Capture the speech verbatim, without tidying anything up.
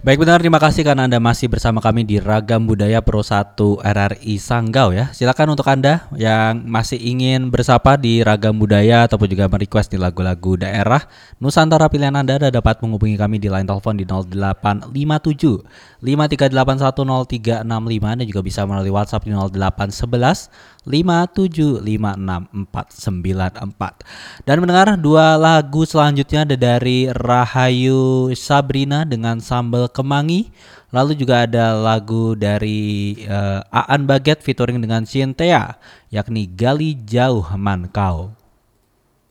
Baik benar, terima kasih karena Anda masih bersama kami di Ragam Budaya Pro satu R R I Sanggau ya. Silakan untuk Anda yang masih ingin bersapa di Ragam Budaya ataupun juga merequest di lagu-lagu daerah Nusantara pilihan Anda, Anda dapat menghubungi kami di line telepon di nol delapan lima tujuh lima tiga delapan satu nol tiga enam lima. Anda juga bisa melalui WhatsApp di nol delapan satu satu lima tujuh lima enam empat sembilan empat. Dan mendengar dua lagu selanjutnya ada dari Rahayu Sabrina dengan Sambal Kemangi. Lalu juga ada lagu dari uh, Aan Baget featuring dengan Cintea, yakni Gali Jauh Man Kau.